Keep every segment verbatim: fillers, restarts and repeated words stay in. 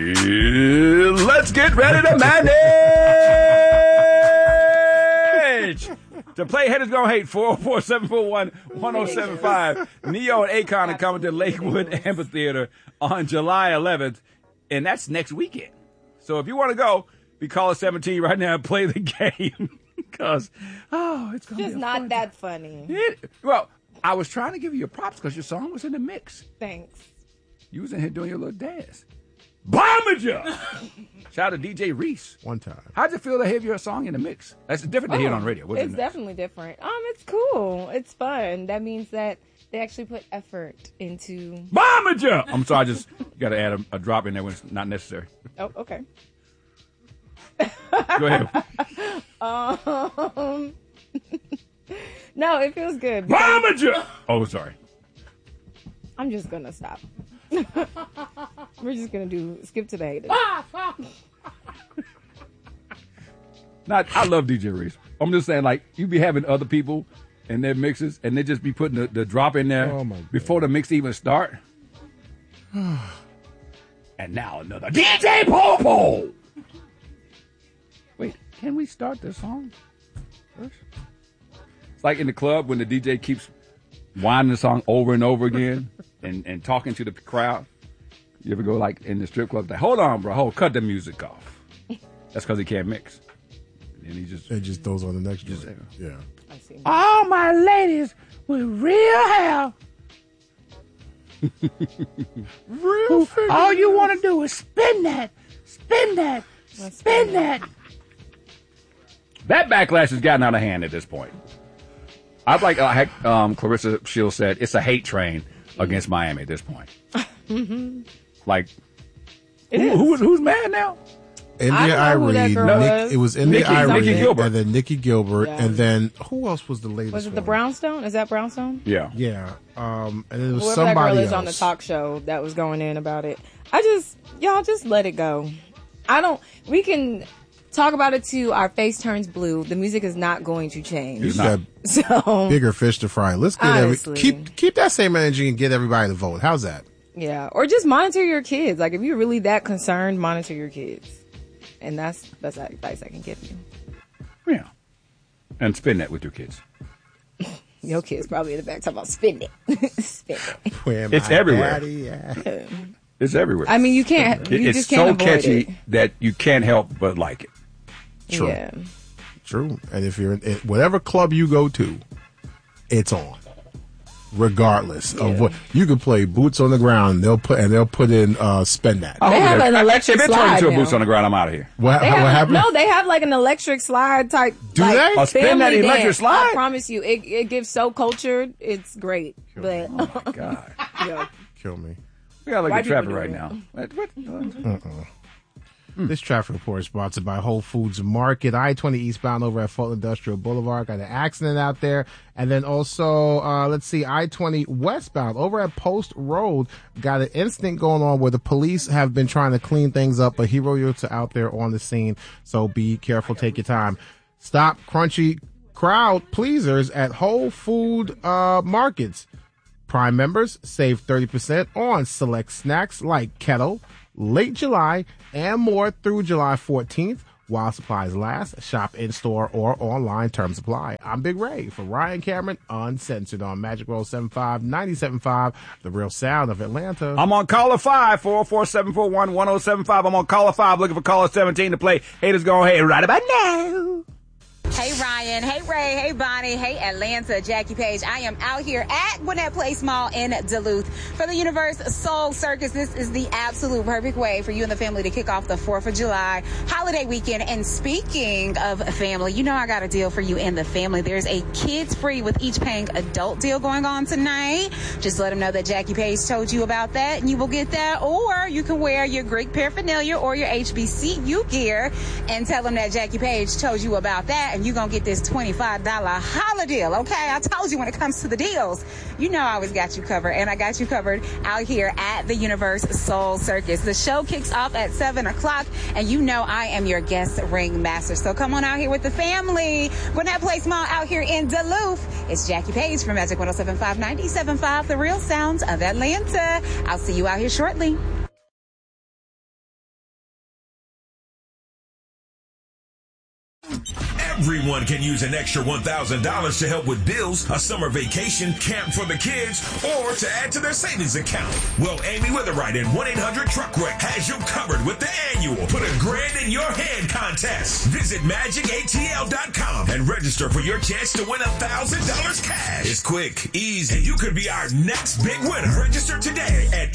Let's get ready to manage. To play Haters Gonna Hate, four oh four, seven four one, one oh seven five. Neo and Akon are coming to Lakewood Amphitheater on July eleventh, and that's next weekend. So if you want to go, be caller seventeen right now and play the game. Because, oh, it's going to be just not fun. that funny. It, well, I was trying to give you your props because your song was in the mix. Thanks. You was in here doing your little dance. Bombager! Shout out to D J Reese. One time. How'd you feel to have your song in the mix? That's different to oh, hear it on radio. It's definitely different. Um, It's cool. It's fun. That means that they actually put effort into... Bombager! I'm sorry, I just got to add a, a drop in there when it's not necessary. Oh, okay. Go ahead. Um, no, it feels good. Bombager! Oh, sorry. I'm just going to stop. We're just going to do skip to the haters. Not, I love D J Reese. I'm just saying, like, you be having other people in their mixes, and they just be putting the, the drop in there oh before the mix even start. And now another D J Popo! Wait, can we start the song first? It's like in the club when the D J keeps winding the song over and over again and, and talking to the crowd. You ever go like in the strip club, like, hold on, bro, hold, cut the music off. That's because he can't mix. And he just it just throws on the next just, joint. Yeah. I see. All my ladies with real hair. Real figure. All you want to do is spin that, spin that, Let's spin spin that. That backlash has gotten out of hand at this point. I'd like uh, um, Clarissa Shields said, it's a hate train against Miami at this point. Mm-hmm. Like, It who, is. who, who's mad now? India I don't know who that Irene, girl Nick, was. it was India Nikki- Irene, Nikki Gilbert. and then Nikki Gilbert, Yeah. and then who else was the latest? Was it the one? Brownstone? Is that Brownstone? Yeah. Yeah, um, and it was Whoever that somebody girl is else on the talk show that was going in about it. I just, y'all just let it go. I don't, we can talk about it till our face turns blue. The music is not going to change. You got So, bigger fish to fry. Let's get every, Honestly. keep keep that same energy and get everybody to vote. How's that? yeah. Or just monitor your kids. Like, if you're really that concerned, monitor your kids. And that's, that's the advice I can give you. Yeah. And spin that with your kids. Your kids probably in the back talking about spin it. Spin it. Where It's my everywhere. daddy at? It's everywhere. I mean, you can't, It- you it's just so can't avoid catchy it. that you can't help but like it. True. Yeah. True. And if you're in in whatever club you go to, it's on. Regardless of Yeah. what you could play boots on the ground, they'll put and they'll put in uh spend that. They have an If electric it turns slide into a now. boots on the ground, I'm out of here. What, They what have, happened? no, they have like an electric slide type. Do like, they? Oh, spin that family electric dance. slide? I promise you, it it gives so cultured. It's great, but Oh, my God. yeah. Kill me. We got to look Why at traffic people right do now. What? what? Uh-uh. This traffic report is sponsored by Whole Foods Market. I twenty eastbound over at Fulton Industrial Boulevard. Got an accident out there. And then also, uh, let's see, I twenty westbound over at Post Road. Got an incident going on where the police have been trying to clean things up, but hero units are out there on the scene. So be careful. Take your time. Stop crunchy crowd pleasers at Whole Food uh, Markets. Prime members save thirty percent on select snacks like Kettle, Late July, and more through July fourteenth. While supplies last, shop in-store or online. Terms apply. I'm Big Ray for Ryan Cameron, Uncensored on Magic Roll seven five ninety-seven point five, the real sound of Atlanta. I'm on caller five, four oh four, seven four one, one oh seven five. I'm on caller five looking for caller seventeen to play Haters Gonna Hate right about now. Hey Ryan, hey Ray, hey Bonnie, hey Atlanta, Jackie Page. I am out here at Gwinnett Place Mall in Duluth for the Universe Soul Circus. This is the absolute perfect way for you and the family to kick off the fourth of July holiday weekend. And speaking of family, you know I got a deal for you and the family. There's a kids free with each paying adult deal going on tonight. Just let them know that Jackie Page told you about that and you will get that. Or you can wear your Greek paraphernalia or your H B C U gear and tell them that Jackie Page told you about that. And you're going to get this twenty-five dollars holiday deal, okay? I told you when it comes to the deals, you know I always got you covered, and I got you covered out here at the Universe Soul Circus. The show kicks off at seven o'clock, and you know I am your guest ring master. So come on out here with the family. Gwinnett Place Mall out here in Duluth. It's Jackie Page from Magic one oh seven point five, ninety-seven point five, the real sounds of Atlanta. I'll see you out here shortly. Everyone can use an extra one thousand dollars to help with bills, a summer vacation, camp for the kids, or to add to their savings account. Well, Amy Witherite at one eight hundred truck wreck has you covered with the annual Put a Grand in Your Hand contest. Visit magic A T L dot com and register for your chance to win one thousand dollars cash. It's quick, easy, and you could be our next big winner. Register today at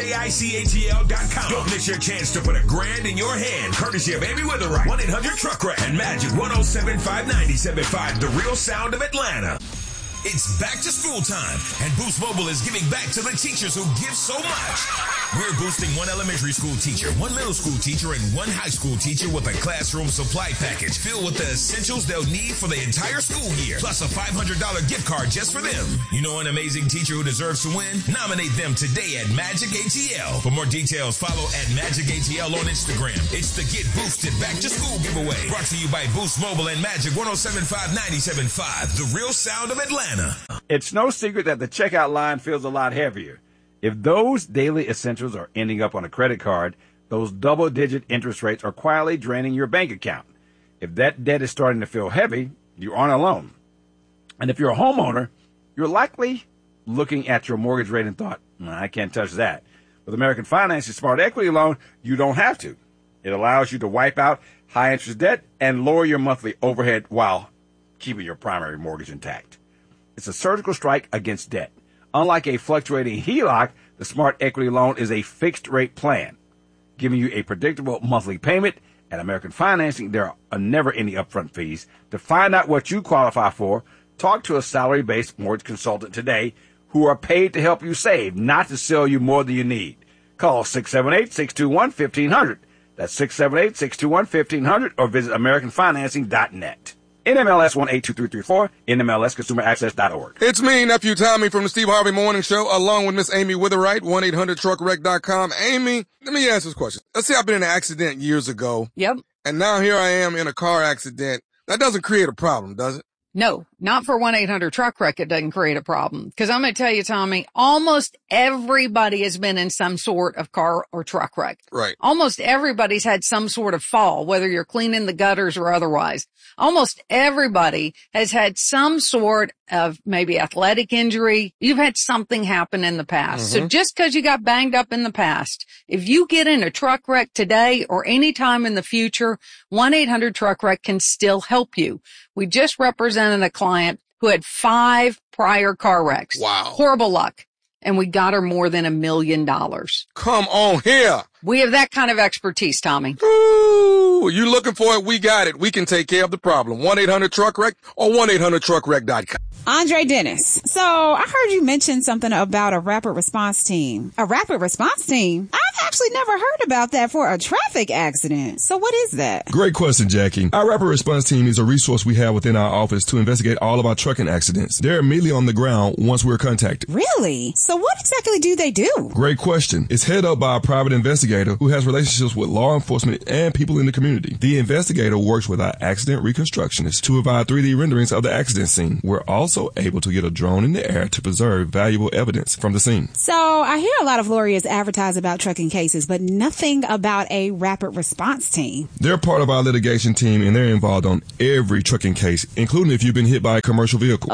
majicatl dot com. Don't miss your chance to put a grand in your hand, courtesy of Amy Witherite, one eight hundred truck wreck, and Magic one oh seven, five ninety, seventy-five, the real sound of Atlanta. It's back to school time, and Boost Mobile is giving back to the teachers who give so much. We're boosting one elementary school teacher, one middle school teacher, and one high school teacher with a classroom supply package filled with the essentials they'll need for the entire school year, plus a five hundred dollars gift card just for them. You know an amazing teacher who deserves to win? Nominate them today at Magic A T L. For more details, follow at Magic A T L on Instagram. It's the Get Boosted Back to School giveaway, brought to you by Boost Mobile and Magic one oh seven, five ninety, seventy-five, the real sound of Atlanta. It's no secret that the checkout line feels a lot heavier. If those daily essentials are ending up on a credit card, those double-digit interest rates are quietly draining your bank account. If that debt is starting to feel heavy, you aren't alone. And if you're a homeowner, you're likely looking at your mortgage rate and thought, nah, I can't touch that. With American Finance's Smart Equity Loan, you don't have to. It allows you to wipe out high-interest debt and lower your monthly overhead while keeping your primary mortgage intact. It's a surgical strike against debt. Unlike a fluctuating H E L O C, the Smart Equity Loan is a fixed-rate plan, giving you a predictable monthly payment. At American Financing, there are never any upfront fees. To find out what you qualify for, talk to a salary-based mortgage consultant today who are paid to help you save, not to sell you more than you need. Call six seven eight, six two one, one five zero zero. That's six seven eight, six two one, one five zero zero, or visit american financing dot net. N M L S one eight two three three four, N M L S consumer access dot org. It's me, Nephew Tommy from the Steve Harvey Morning Show, along with Miss Amy Witherite, one eight hundred truck wreck dot com. Amy, let me ask this question. Let's say I've been in an accident years ago. Yep. And now here I am in a car accident. That doesn't create a problem, does it? No, not for one eight hundred truck wreck. It doesn't create a problem. Because I'm going to tell you, Tommy, almost everybody has been in some sort of car or truck wreck. Right. Almost everybody's had some sort of fall, whether you're cleaning the gutters or otherwise. Almost everybody has had some sort of maybe athletic injury. You've had something happen in the past. Mm-hmm. So just because you got banged up in the past, if you get in a truck wreck today or any time in the future, one eight hundred truck wreck can still help you. We just represented a client who had five prior car wrecks. Wow. Horrible luck. And we got her more than a million dollars. Come on here. We have that kind of expertise, Tommy. Ooh, you looking for it? We got it. We can take care of the problem. one eight hundred truck wreck or one eight hundred truck wreck dot com. Andre Dennis. So I heard you mention something about a rapid response team. A rapid response team? I've actually never heard about that for a traffic accident. So what is that? Great question, Jackie. Our rapid response team is a resource we have within our office to investigate all of our trucking accidents. They're immediately on the ground once we're contacted. Really? So what exactly do they do? Great question. It's headed up by a private investigator who has relationships with law enforcement and people in the community. The investigator works with our accident reconstructionists to provide three D renderings of the accident scene. We're also able to get a drone in the air to preserve valuable evidence from the scene. So I hear a lot of lawyers advertise about trucking cases, but nothing about a rapid response team. They're part of our litigation team, and they're involved on every trucking case, including if you've been hit by a commercial vehicle.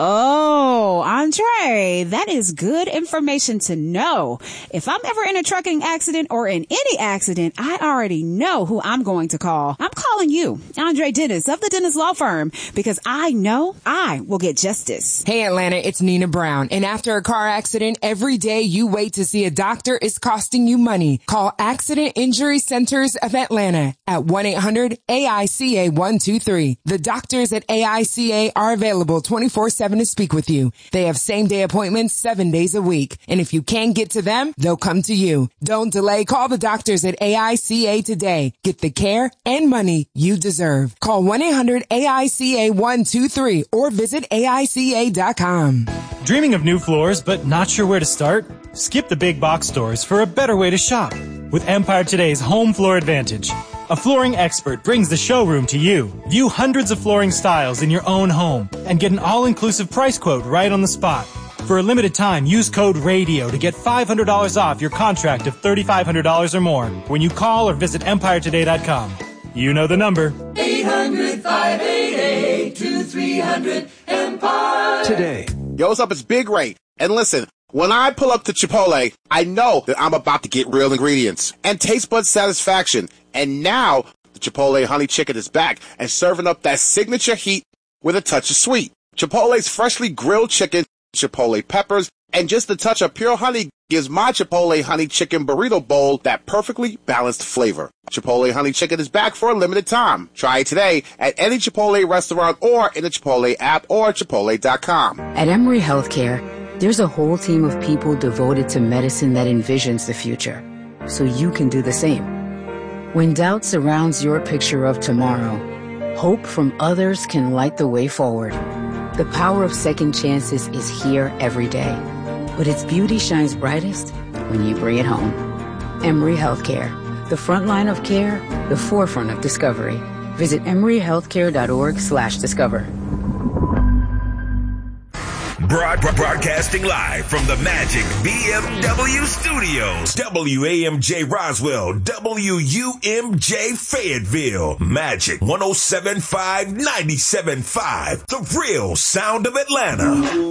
Oh, Andre, that is good information to know. If I'm ever in a trucking accident or in any accident, I already know who I'm going to call. I'm calling you, Andre Dennis of the Dennis Law Firm, because I know I will get justice. Hey, Atlanta, it's Nina Brown. And after a car accident, every day you wait to see a doctor is costing you money. Call Accident Injury Centers of Atlanta at one eight hundred A I C A one two three. The doctors at A I C A are available twenty-four seven to speak with you. They have same-day appointments seven days a week. And if you can't get to them, they'll come to you. Don't delay. Call the doctors at A I C A today. Get the care and money you deserve. Call one eight hundred A I C A one two three or visit A I C A dot com. Dreaming of new floors but not sure where to start? Skip the big box stores for a better way to shop with Empire Today's Home Floor Advantage. A flooring expert brings the showroom to you. View hundreds of flooring styles in your own home and get an all-inclusive price quote right on the spot. For a limited time, use code RADIO to get five hundred dollars off your contract of three thousand five hundred dollars or more when you call or visit empire today dot com. You know the number. eight hundred, five eight eight, two three hundred, Empire. Today. Yo, what's up? It's Big Ray. And listen, when I pull up to Chipotle, I know that I'm about to get real ingredients and taste bud satisfaction. And now, the Chipotle Honey Chicken is back and serving up that signature heat with a touch of sweet. Chipotle's freshly grilled chicken, Chipotle peppers, and just a touch of pure honey gives my Chipotle Honey Chicken Burrito Bowl that perfectly balanced flavor. Chipotle Honey Chicken is back for a limited time. Try it today at any Chipotle restaurant or in the Chipotle app or Chipotle dot com. At Emory Healthcare, there's a whole team of people devoted to medicine that envisions the future, so you can do the same. When doubt surrounds your picture of tomorrow, hope from others can light the way forward. The power of second chances is here every day, but its beauty shines brightest when you bring it home. Emory Healthcare, the front line of care, the forefront of discovery. Visit emory healthcare dot org slash discover. Broad, broadcasting live from the Magic B M W Studios. W A M J Roswell, W U M J Fayetteville. Magic one oh seven point five, ninety-seven point five. The real sound of Atlanta.